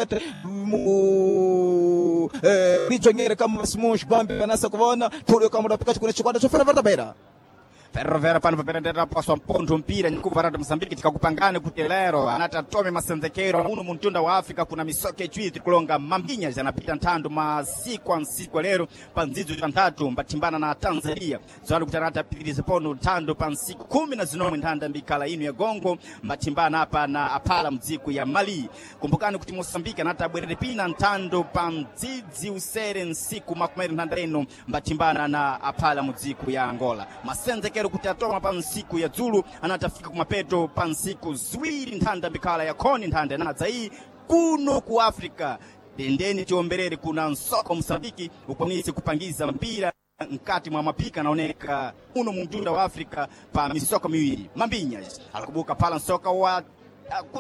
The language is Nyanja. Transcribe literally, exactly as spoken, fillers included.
tete mu eh nichongere kama smush bambi kanasa kuona tuli kama ndapika chikune chikwanda chofera vertabera Ferrovera pano paperendera paso mpondo mpira nyikuva rada Mozambique tikakupangane kuti lero anata tome masenzekero uno muntunda wa Afrika kuna misoke chwiti kulonga mambinya zanapita ntando masiku ansiku lero panzizo tantatu mbatimbana na Tanzania zwali kuti anata pitirize pono ntando pansiku kumi na zinomwe ntanda mbikala inu ya Gongo mbatimbana hapa na Apala mdziku ya Mali. Kumbukani kuti Mozambique anata bwerere pina ntando panzizi usere nsiku makumeri ntanda eno mbatimbana na Apala mdziku ya Angola. Masenzekero kuti atoma pansiku ya Zulu anatafika kumapeto pansiku zwiri ntanda mbikala ya Koni ntanda nadza hii kuno ku Afrika dendeni tiomberere kuna nsoko Mozambique ukonisi kupangiza mpira nkati mwa mapika naoneka uno mundunda wa Afrika pa misoko miwili mambinya alikubuka pala nsoka wa